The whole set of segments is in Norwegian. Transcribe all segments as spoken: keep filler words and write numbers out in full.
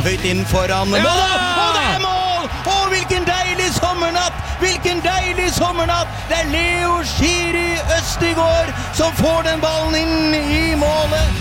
høyt inn foran mål, og det er mål! Og hvilken deilig sommernatt! Hvilken deilig sommernatt! Det er Leo Schiri Østigård som får den ballen inn i målet.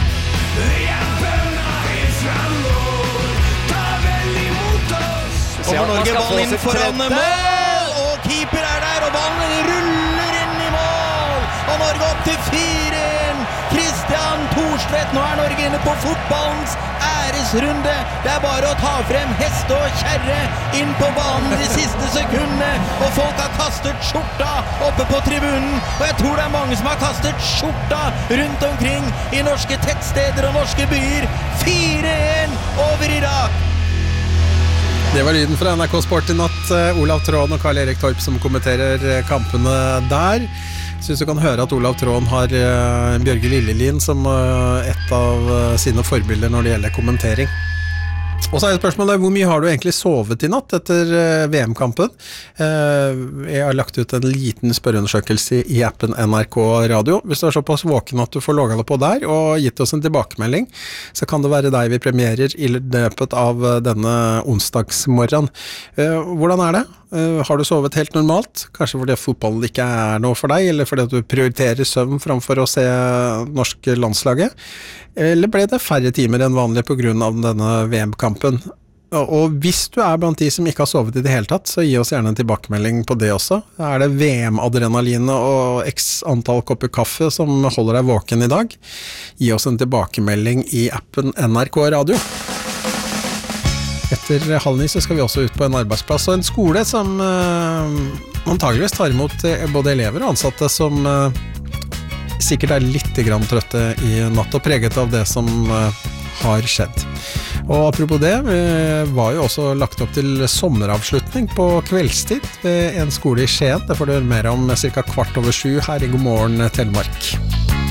Og for Norge ballen inn foran mål, og keeper er der, og ballen ruller inn i mål, og Norge opp til fire en. Christian Thorstvedt, nå er Norge inne på fotballens æresrunde. Det er bare å ta frem hest og kjerre inn på banen de siste sekundene, og folk har kastet skjorta oppe på tribunen, og jeg tror det er mange som har kastet skjorta rundt omkring i norske tettsteder og norske byer. fire en over Irak. Det var lyden fra N R K Sport i natt. Olav Tråden og Karl Erik Torp som kommenterer kampene der. Jeg synes du kan høre at Olav Tråden har Bjørge Lillelien som et av sine forbilder når det gjelder kommentering. Og så er spørsmålet, hvor mye har du egentlig sovet i natt etter V M-kampen? Jeg har lagt ut en liten spørreundersøkelse i appen N R K Radio. Hvis du er såpass våken at du får logget deg på der og gitt oss en tilbakemelding, så kan det være deg vi premierer i løpet av denne onsdagsmorgen. Hvordan er det? Har du sovet helt normalt? Kanskje fordi fotball ikke er noe for deg, eller fordi du prioriterer søvn framfor å se norsk landslaget? Eller ble det færre timer enn vanlig på grunn av denne V M-kampen? Og hvis du er blant de som ikke har sovet i det hele tatt, så gi oss gjerne en tilbakemelding på det også. Er det V M-adrenalinet og x antall kopper kaffe som holder deg våken i dag? Gi oss en tilbakemelding i appen N R K Radio. Etter halv ni så skal vi også ut på en arbeidsplass og en skole som uh, antageligvis tar imot både elever og ansatte som uh, sikkert er litt grann trøtte i natt og preget av det som uh, har skjedd. Og apropos det, vi var jo også lagt opp til sommeravslutning på kveldstid ved en skole i Skien. Det får du høre mer om cirka kvart over sju her i God morgen Telemark.